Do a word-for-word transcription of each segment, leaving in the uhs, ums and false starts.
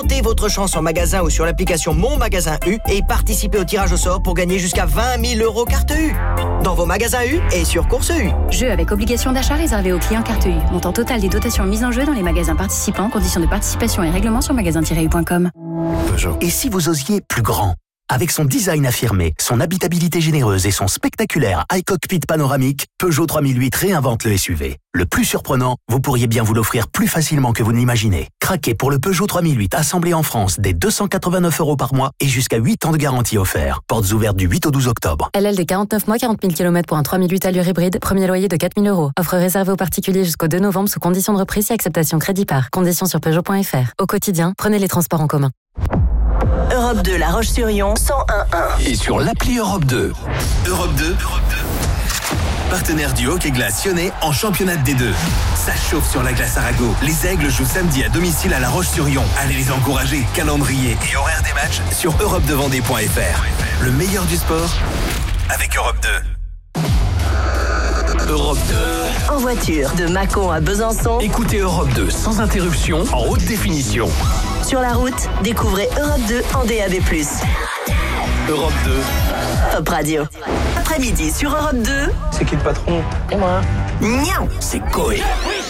Tentez votre chance en magasin ou sur l'application Mon Magasin U et participez au tirage au sort pour gagner jusqu'à vingt mille euros carte U. Dans vos magasins U et sur Course U. Jeu avec obligation d'achat réservé aux clients carte U. Montant total des dotations mises en jeu dans les magasins participants. Conditions de participation et règlements sur magasin tiret u point com. Peugeot. Et si vous osiez plus grand ? Avec son design affirmé, son habitabilité généreuse et son spectaculaire iCockpit panoramique, Peugeot trois mille huit réinvente le S U V. Le plus surprenant, vous pourriez bien vous l'offrir plus facilement que vous ne l'imaginez. Craquez pour le Peugeot trois mille huit assemblé en France dès deux cent quatre-vingt-neuf euros par mois et jusqu'à huit ans de garantie offert. Portes ouvertes du huit au douze octobre. L L D quarante-neuf mois, quarante mille kilomètres pour un trois mille huit allure hybride, premier loyer de quatre mille euros. Offre réservée aux particuliers jusqu'au deux novembre sous conditions de reprise et acceptation crédit par. Conditions sur Peugeot point F R. Au quotidien, prenez les transports en commun. Europe deux, La Roche-sur-Yon, cent un virgule un. Et sur l'appli Europe deux. Europe deux, partenaire du hockey glace lyonnais en championnat de D deux. Ça chauffe sur la glace Arago. Les Aigles jouent samedi à domicile à La Roche-sur-Yon. Allez les encourager. Calendrier et horaire des matchs sur europe deux vendée point F R. Le meilleur du sport avec Europe deux. Europe deux. En voiture, de Mâcon à Besançon. Écoutez Europe deux sans interruption, en haute définition. Sur la route, découvrez Europe deux en D A B plus. Europe deux. Top Radio. Après-midi sur Europe deux. C'est qui le patron? Et moi. Niao. C'est Coé.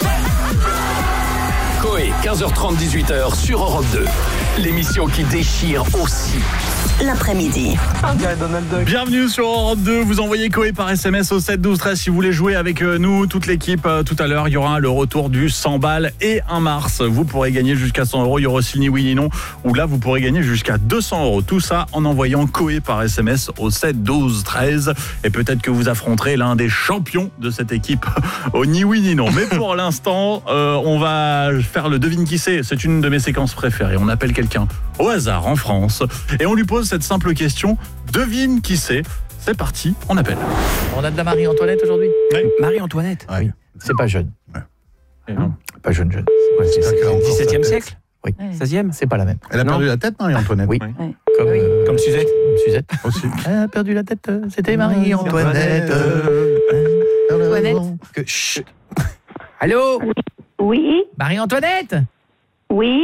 Coé, quinze heures trente, dix-huit heures sur Europe deux. L'émission qui déchire aussi. L'après-midi. Bienvenue sur Europe deux, vous envoyez Coé par S M S au sept douze treize si vous voulez jouer avec nous, toute l'équipe. Tout à l'heure, il y aura le retour du cent balles et un mars. Vous pourrez gagner jusqu'à cent euros. Il y aura aussi le ni oui ni non, où là, vous pourrez gagner jusqu'à deux cents euros. Tout ça en envoyant Coé par S M S au sept douze treize. Et peut-être que vous affronterez l'un des champions de cette équipe au ni oui ni non. Mais pour l'instant, euh, on va faire le devine qui c'est. C'est une de mes séquences préférées. On appelle quelqu'un au hasard en France et on lui pose cette simple question, devine qui c'est. C'est parti, on appelle. On a de la Marie-Antoinette aujourd'hui. Oui. Marie-Antoinette. Oui. C'est pas jeune. Et non. Pas jeune jeune. C'est quoi, c'est le dix-septième siècle. Oui. Ouais. seizième, c'est pas la même. Elle a Non. perdu la tête, Marie-Antoinette. Oui. Ouais. Comme, Oui. euh, comme Suzette. Suzette. Aussi. Elle a perdu la tête. euh, C'était Marie-Antoinette. Antoinette. Que- Chut. Allô. Oui, Marie-Antoinette. oui.